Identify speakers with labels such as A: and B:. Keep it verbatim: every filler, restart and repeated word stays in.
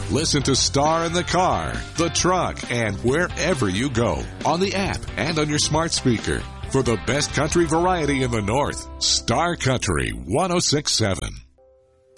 A: Listen to Star in the car, the truck, and wherever you go. On the app and on your smart speaker. For the best country variety in the North, Star Country one oh six point seven.